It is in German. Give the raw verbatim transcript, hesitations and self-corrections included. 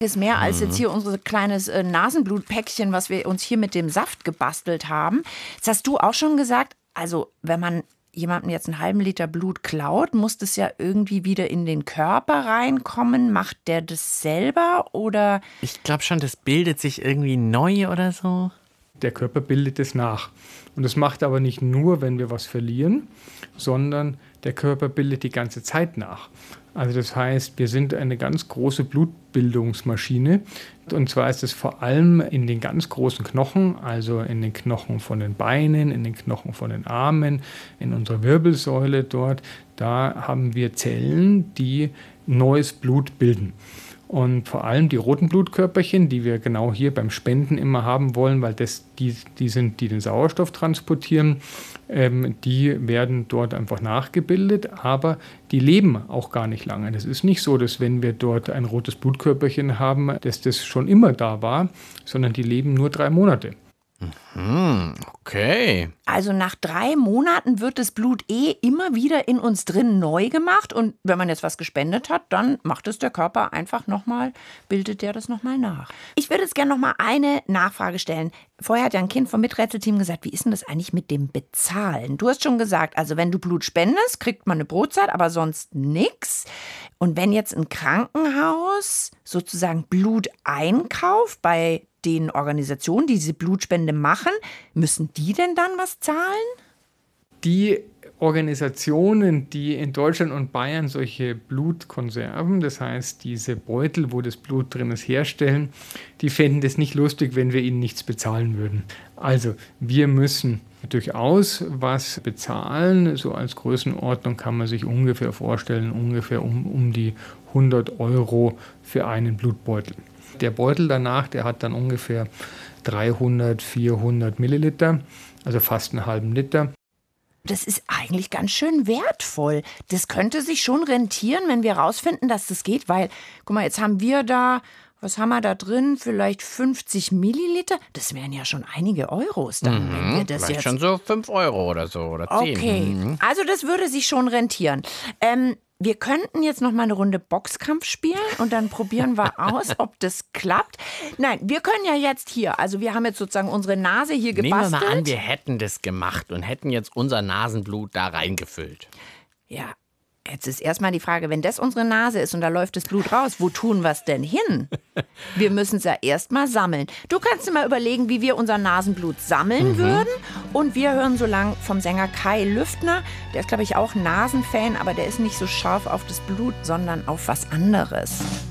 Ist mehr als jetzt hier unser kleines äh, Nasenblutpäckchen, was wir uns hier mit dem Saft gebastelt haben. Jetzt hast du auch schon gesagt, also wenn man jemandem jetzt einen halben Liter Blut klaut, muss das ja irgendwie wieder in den Körper reinkommen. Macht der das selber oder? Ich glaube schon, das bildet sich irgendwie neu oder so. Der Körper bildet es nach. Und das macht aber nicht nur, wenn wir was verlieren, sondern der Körper bildet die ganze Zeit nach. Also das heißt, wir sind eine ganz große Blutbildungsmaschine. Und zwar ist es vor allem in den ganz großen Knochen, also in den Knochen von den Beinen, in den Knochen von den Armen, in unserer Wirbelsäule dort. Da haben wir Zellen, die neues Blut bilden. Und vor allem die roten Blutkörperchen, die wir genau hier beim Spenden immer haben wollen, weil das die, die sind, die den Sauerstoff transportieren, ähm, die werden dort einfach nachgebildet, aber die leben auch gar nicht lange. Das ist nicht so, dass wenn wir dort ein rotes Blutkörperchen haben, dass das schon immer da war, sondern die leben nur drei Monate. Mhm, okay. Also nach drei Monaten wird das Blut eh immer wieder in uns drin neu gemacht. Und wenn man jetzt was gespendet hat, dann macht es der Körper einfach nochmal, bildet der das nochmal nach. Ich würde jetzt gerne nochmal eine Nachfrage stellen. Vorher hat ja ein Kind vom Miträtselteam gesagt, wie ist denn das eigentlich mit dem Bezahlen? Du hast schon gesagt, also wenn du Blut spendest, kriegt man eine Brotzeit, aber sonst nichts. Und wenn jetzt ein Krankenhaus sozusagen Blut einkauft bei den Organisationen, die diese Blutspende machen, müssen die denn dann was zahlen? Die Organisationen, die in Deutschland und Bayern solche Blutkonserven, das heißt diese Beutel, wo das Blut drin ist, herstellen, die fänden das nicht lustig, wenn wir ihnen nichts bezahlen würden. Also wir müssen durchaus was bezahlen. So als Größenordnung kann man sich ungefähr vorstellen, ungefähr um, um die hundert Euro für einen Blutbeutel. Der Beutel danach, der hat dann ungefähr dreihundert, vierhundert Milliliter, also fast einen halben Liter. Das ist eigentlich ganz schön wertvoll. Das könnte sich schon rentieren, wenn wir rausfinden, dass das geht, weil, guck mal, jetzt haben wir da, was haben wir da drin? Vielleicht fünfzig Milliliter? Das wären ja schon einige Euros dann, Mhm, wenn wir das vielleicht jetzt... schon so fünf Euro oder so oder zehn. Okay, Mhm. also das würde sich schon rentieren. Ähm, wir könnten jetzt noch mal eine Runde Boxkampf spielen und dann probieren wir aus, ob das klappt. Nein, wir können ja jetzt hier, also wir haben jetzt sozusagen unsere Nase hier gebastelt. Nehmen wir mal an, wir hätten das gemacht und hätten jetzt unser Nasenblut da reingefüllt. Ja, jetzt ist erstmal die Frage, wenn das unsere Nase ist und da läuft das Blut raus, wo tun wir es denn hin? Wir müssen es ja erstmal sammeln. Du kannst dir mal überlegen, wie wir unser Nasenblut sammeln mhm. würden. Und wir hören so lang vom Sänger Kai Lüftner. Der ist, glaube ich, auch Nasenfan, aber der ist nicht so scharf auf das Blut, sondern auf was anderes.